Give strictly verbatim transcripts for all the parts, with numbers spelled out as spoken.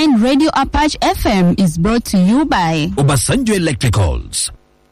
point nine Radio Apache F M is brought to you by Obasanjo Electricals.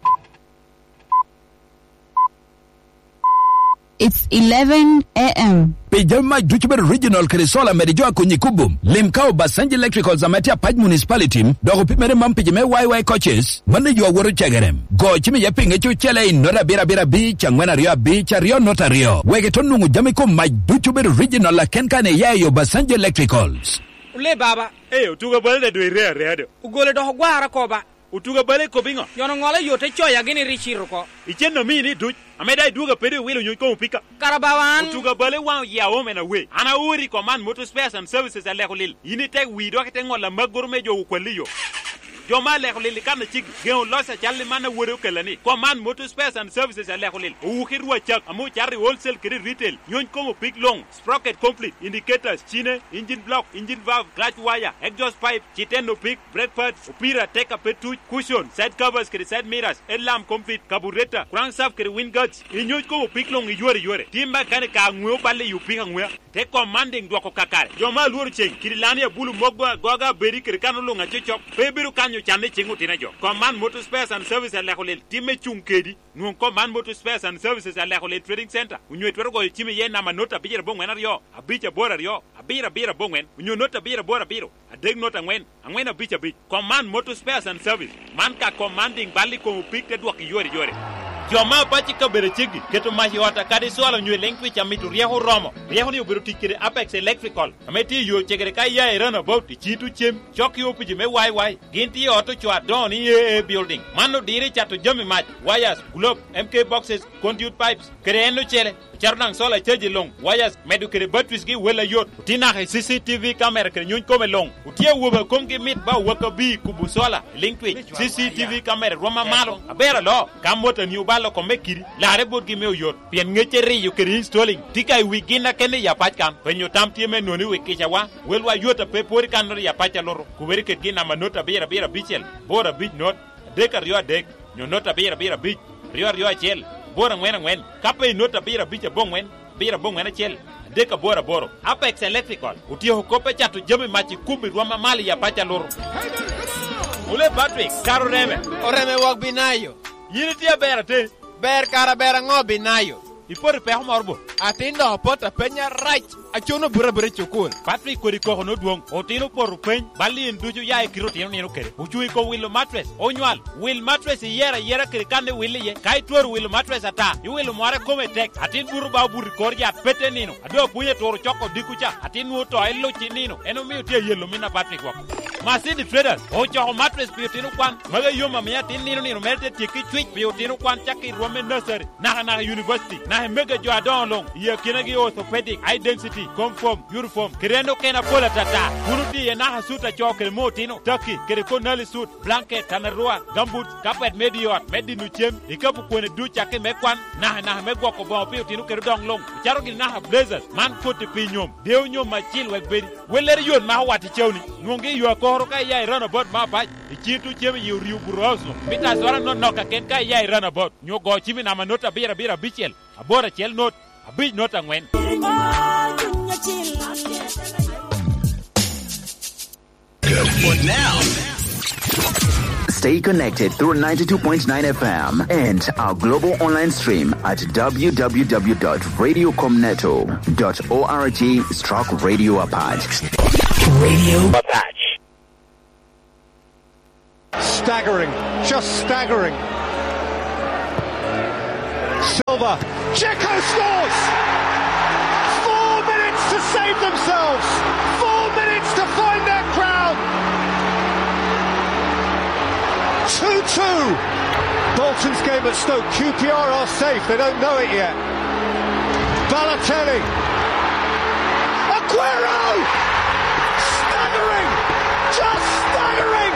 It's eleven a.m. Pejama Duchber Regional Kerisola Merijoa Kunyikubum. Limkao Basanji Electrical Zamatia Paj Municipality. Dogo Pimere Mampijame Y Y coaches. Manage your word chagarem. Go Chimi Yaping at your chele in Nora Bira Bira Beach and Wena Rio Beach Rio Notario. Wegetonu Jamiko my Duchber Regional Kenkane Yayo Basanji Electricals. Ule baba. Eh, utuga bale do ire reado. Ugole do gwara koba. Utuga bale kobingo. Yono ngola yote choya gini richiro ko. Icheno mini duch. Ameda duga pede wilo nyuko pika. Karabawan. Utuga bale wan ya women away. Ana uri command motor spares and services ale kolil. Yini tek wi do kete ngola magurme jo ukwaliyo. Jo male kolil kana chig geo losa challe mana wuri kelani. Command motor spares and services ale kolil. Ukirwa chak amu chari wholesale kiri retail. Nyon ko pick long. Sprocket complete indicators chine engine block engine valve clutch wire exhaust pipe chitendo pick brake pads upira take a petu cushion side covers kiri side mirrors alarm complete carburetor crankshaft kiri wind guards inyo ko pick long yore yore timba kane ka ngwe balle yu pick ngwe te commanding dwako kakare jo ma luru cheng kiri lani ya bulu mogwa goga beri kiri kanu lunga chichok pebiru kanyo chane chingu tina jo command motor spares and services ale kolel time chungkedi nuon command motor spares and services ale kolel trading center unyo etwero go time ye na manota bijere bongwena rio abicha bora rio abira bira bongwen unyo nota bira bora biro adeg nota ngwen angwen abicha bich command motor spares and service man ka commanding bali ko pick te dwak yore yore Joma pachi ka bere chigi keto mahi wata kadi swala nywe lengwi cha mitu rieho romo rieho ni ubiru tikiri Apex Electrical ameti yo chegere kai ya erana about chitu chem choki opiji me wai wai ginti auto chwa doni e building mano diri chato jami match wires globe M K boxes conduit pipes kere eno chele charnang sola cheji long wires medu kere batteries gi wela yot tina he C C T V camera kere nyun kome long utie woba komgi mit ba waka bi kubu sola linkwi C C T V camera roma malo abera lo kamota ni balo ko mekiri la rebot gi mew yot pien ngecheri yu kere installing tikai wigina kene ya pachkan penyo tamtie me noni wikicha wa welwa yota pe pori kanor ya pacha loro kuberi ke gina manota bera bera bichel bora bich not dekar yo dek nyonota bera bera bich rio rio chel bora ngwen ngwen kape nota bira bicha bongwen bira bongwen chel deka bora boro Apex Electrical utio hokope chatu jami machi kumbi rwama mali ya pacha loro ule Patrick karo reme oreme wak binayo yini tia bera te ber kara bera ngo binayo ipori pe homorbo atindo pota penya right achono bura bura chukul Patrick kori ko no duong otino por pen bali nduju ya kiroti no kere uchui ko Willow mattress onywal will mattress yera yera kere kande will ye kai tor will mattress ata yu will more come tek atin buru ba buru kor ya pete nino ado buye tor choko dikucha atin wo to elo chinino eno mi tie yelo mina Patrick wako Masidi traders o cho mattress piotino kwan maga yoma me atin nino nino mete tiki twitch piotino kwan chaki rome nursery na na university na mega jo adon long ye kinagi orthopedic high density conform uniform kirendo kena pola tata kuruti ye na hasuta choke motino taki kere konali suit blanket tanarua gambut carpet mediot medinu chem ikapu kwene du chake mekwan na na megwa ko bo piotino kere dong long charo gi na blazers man koti pinyom deu nyom machil wegberi weler yon ma wati chewni ngongi yo ko ka ya run about ma ba chitu chem yu riu buroso mita zora no no ka ken ka ya run about nyo go chimi na manota bira bira bichel abora chel not abi not angwen For now, stay connected through ninety-two point nine F M and our global online stream at w w w dot radio comneto dot org stroke radio apache. Radio Apache. Staggering, just staggering. Silva, Checo scores! Four minutes to save themselves! Four minutes to find their crown! two two! Bolton's game at Stoke, Q P R are safe, they don't know it yet. Balotelli! Aguero! Staggering! Just staggering!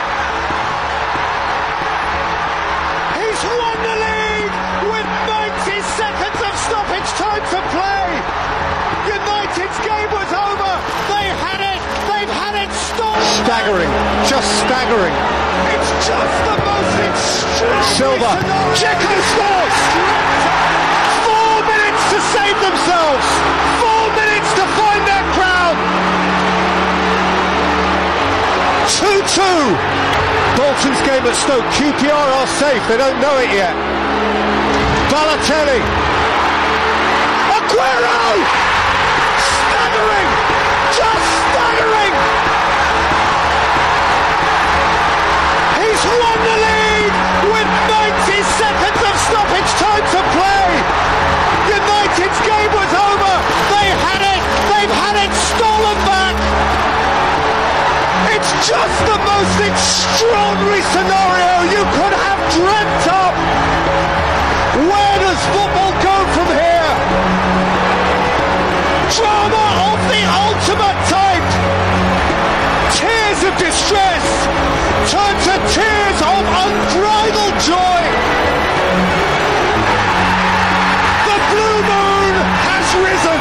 He's won the league with ninety seconds of stoppage time to play. United's game was over. They had it. They've had it stopped. Staggering. Just staggering. It's just the most extreme. Silva. Checo scores. Four minutes to save themselves. Four minutes to find their crown. two. Bolton's game at Stoke. Q P R are safe. They don't know it yet. Balotelli. Aguero! Staggering! Just staggering! He's won the league with ninety seconds of stoppage time to play. United's game was over. They had it. They've had it stolen back. It's just the most extraordinary scenario you could have dreamt up. Where does football go from here? Drama of the ultimate type. Tears of distress turn to tears of unbridled joy. The blue moon has risen.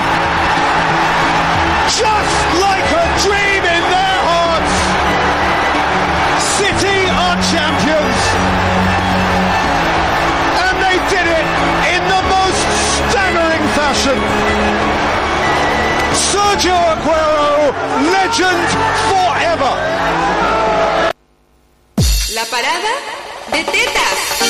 Just like a dream in their hearts. City are champions. And they did it in the most staggering fashion. Sergio Aguero, legend forever. La parada de tetas.